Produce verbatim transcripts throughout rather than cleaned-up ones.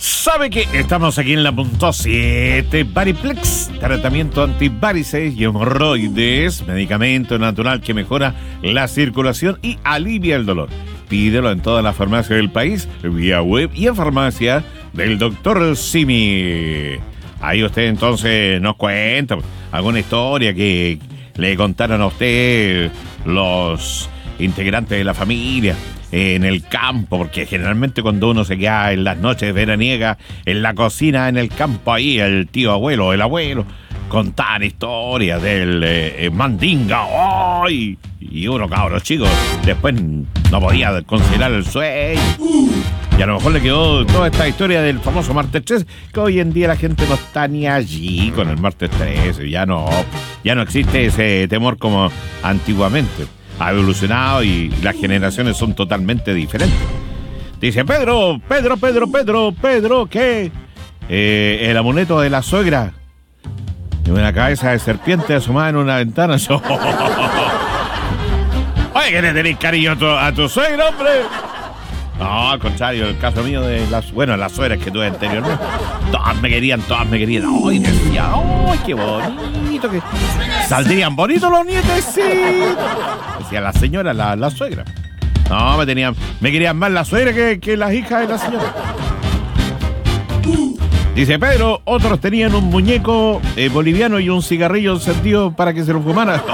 ¿Sabe que estamos aquí en la punto siete? Variplex, tratamiento antivarices y hemorroides, medicamento natural que mejora la circulación y alivia el dolor. Pídelo en todas las farmacias del país, vía web y en farmacia del doctor Simi. Ahí usted entonces nos cuenta alguna historia que le contaron a usted los integrantes de la familia en el campo, porque generalmente cuando uno se queda en las noches veraniegas en la cocina, en el campo, ahí el tío abuelo, el abuelo, contar historias del eh, mandinga, ¡ay! Y uno, cabros chicos, después no podía considerar el sueño. Y a lo mejor le quedó toda esta historia del famoso martes trece, que hoy en día la gente no está ni allí con el martes trece, ya no, ya no existe ese temor como antiguamente. Ha evolucionado y las generaciones son totalmente diferentes. Dice Pedro, Pedro, Pedro, Pedro, Pedro, ¿qué? Eh, el amuleto de la suegra. Y una cabeza de serpiente asomada en una ventana. Oye, que le tenés cariño a tu, a tu suegra, hombre. No, al contrario, el caso mío de las, bueno, las suegras que tuve anteriormente, todas me querían, todas me querían. Ay, decía, ay, qué bonito, que saldrían bonitos los nietecitos. Decía la señora, la, la suegra. No, me tenían, me querían más la suegra que, que las hijas de la señora. Dice Pedro, otros tenían un muñeco eh, boliviano y un cigarrillo encendido para que se lo fumara.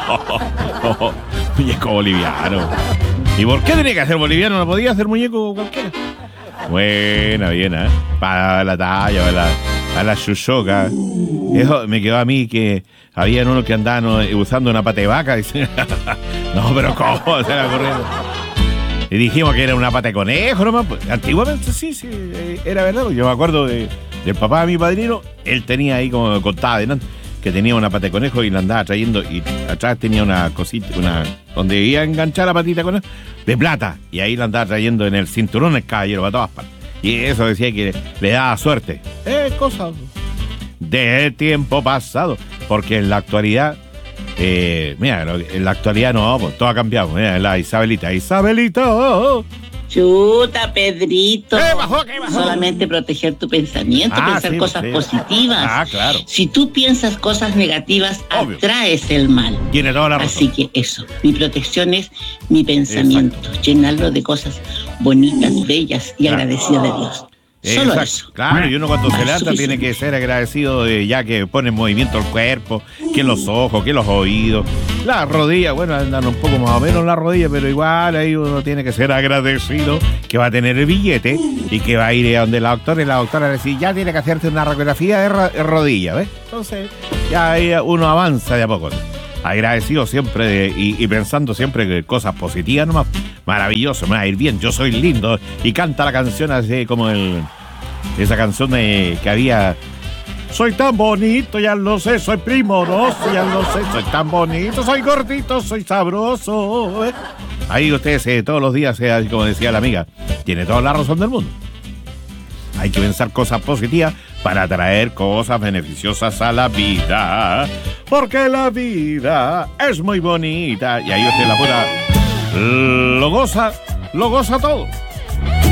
Muñeco boliviano. ¿Y por qué tenía que ser boliviano? ¿No podía ser muñeco cualquiera? Buena, bien, ¿eh? Para la talla, para la, para la chuchoca. Eso me quedó a mí que habían unos que andaban usando una pata de vaca. No, pero ¿cómo? Se la corriendo. Y dijimos que era una pata de conejo nomás. Antiguamente sí, sí, era verdad. Yo me acuerdo de, del papá de mi padrino. Él tenía ahí, como contaba delante, que tenía una pata de conejo y la andaba trayendo, y atrás tenía una cosita, una donde iba a enganchar la patita de conejo de plata, y ahí la andaba trayendo en el cinturón el caballero para todas partes, y eso decía que le daba suerte. Es cosa de tiempo pasado, porque en la actualidad eh, mira, en la actualidad no, pues todo ha cambiado. Mira, la Isabelita, Isabelita. Chuta, Pedrito. ¿Qué bajó? ¿Qué bajó? Solamente proteger tu pensamiento, ah, pensar sí, cosas sí. positivas. Ah, claro. Si tú piensas cosas negativas, obvio, atraes el mal. Tiene toda la razón. Así que eso, mi protección es mi pensamiento. Exacto. Llenarlo de cosas bonitas, bellas y claro, agradecidas de Dios. Solo exacto, eso. Claro, y uno cuando Más se levanta tiene que ser agradecido de ya que pone en movimiento el cuerpo, que los ojos, que los oídos, las rodillas, bueno, andan un poco más o menos las rodillas, pero igual ahí uno tiene que ser agradecido que va a tener el billete y que va a ir a donde la doctora y la doctora va a decir, ya tiene que hacerte una radiografía de, ro- de rodilla, ¿ves? Entonces, ya ahí uno avanza de a poco. Agradecido siempre de, y, y pensando siempre que cosas positivas nomás. Maravilloso, me va a ir bien, yo soy lindo. Y canta la canción así como el esa canción de, que había. Soy tan bonito, ya lo sé, soy primoroso, ya lo sé, soy tan bonito, soy gordito, soy sabroso. ¿eh? Ahí ustedes eh, todos los días, eh, como decía la amiga, tiene toda la razón del mundo. Hay que pensar cosas positivas para traer cosas beneficiosas a la vida. Porque la vida es muy bonita. Y ahí usted la pura lo goza, lo goza todo.